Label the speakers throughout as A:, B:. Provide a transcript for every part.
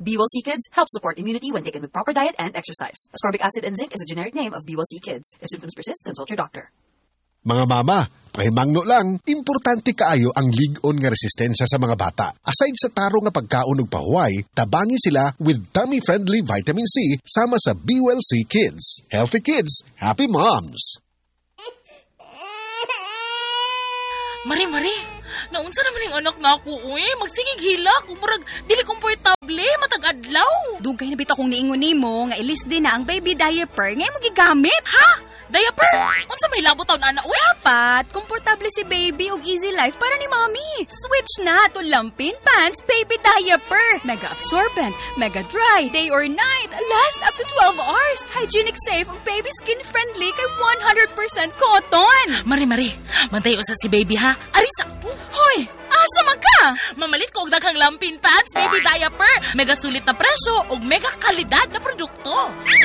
A: B-Well-C Kids helps support immunity when taken with proper diet and exercise. Ascorbic acid and zinc is a generic name of B-Well-C Kids. If symptoms persist, consult your doctor.
B: Mga mama, pahimangno lang, importante kaayo ang lig-on nga resistensya sa mga bata. Aside sa taro nga pagkaon ug pahuway, tabangi sila with tummy-friendly vitamin C sama sa B-Well-C Kids. Healthy kids, happy moms!
C: Mari, naunsa naman yung anak na ako, magsigig hilak, parang dili komportable, matag-adlaw.
D: Dugay na bitaw kong niingon nimo nga ilis din na ang baby diaper ngay mo gigamit.
C: Ha? Diaper? Unsa may labot taon ana,
D: Dapat, komportable si baby ug easy life para ni mommy. Switch na to Lampin Pants Baby Diaper. Mega absorbent, mega dry, day or night, last up to 12 hours. Hygienic safe ug baby skin friendly kay 100% cotton.
C: Mari, mantay usa si baby ha. Arisa ko.
D: Hoy, asa man ka?
C: Mamalit ko og daghang Lampin Pants Baby Diaper. Mega sulit na presyo ug mega kalidad na produkto.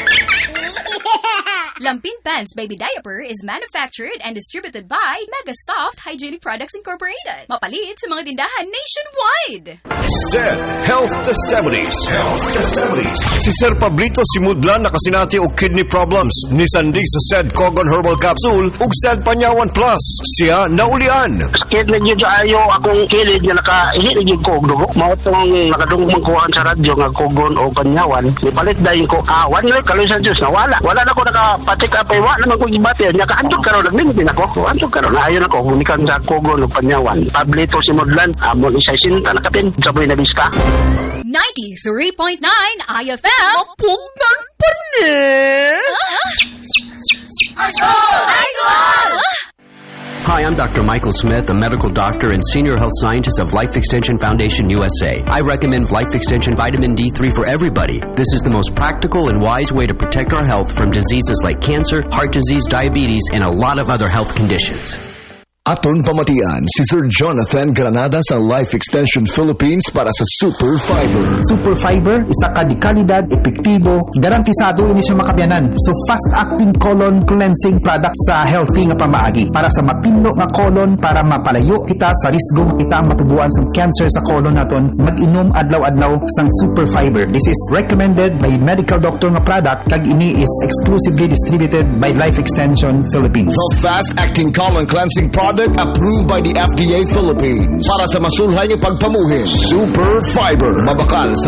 D: Lampin Pants Baby Diaper is manufactured and distributed by Mega Soft Hygienic Products Incorporated. Mapalit sa mga tindahan nationwide.
E: SED Health Testimonies. Si Sir Pablito Simudlan nakasinati og kidney problems. Ni Sandig sa SED Cogon Herbal Capsule ug SED Panyawan Plus. Siya naulian.
F: Sakit na dyan ayo akong kilid nga nakaihit na dyan ko og dugo. Mao tong nakadungog kuhaan sa radyo nga Cogon o Panyawan. Ipalit dahin ko awan na kaloy sa Diyos. Wala na ko nakapatik apay. Wala naman ko gibatir. Nakaantog karon nagmintin ako. Antog karon. Ayon ako. Gumikan sa Cogon o Panyawan. Pablito Simudlan. Amon isay sinta nakapin. Saboy na biska.
D: 93.9 IFM.
C: Mapugnan pa
G: Hi, I'm Dr. Michael Smith, a medical doctor and senior health scientist of Life Extension Foundation USA. I recommend Life Extension Vitamin D3 for everybody. This is the most practical and wise way to protect our health from diseases like cancer, heart disease, diabetes, and a lot of other health conditions.
H: Aton pamatian si Sir Jonathan Granada sa Life Extension Philippines para sa Super Fiber.
I: Super Fiber, isa ka di kalidad, epektibo, garantisado ini siya makabiyanan. So fast-acting colon cleansing product sa healthy nga pamaagi para sa mapinlo nga colon para mapalayo kita sa risgo kita matubuan sa cancer sa colon naton. Mag-inom adlaw-adlaw sang Super Fiber. This is recommended by medical doctor nga product kag ini is exclusively distributed by Life Extension Philippines.
H: The fast-acting colon cleansing product approved by the FDA Philippines para sa masulhay nga pagpamuhin. Super Fiber, mabakal sa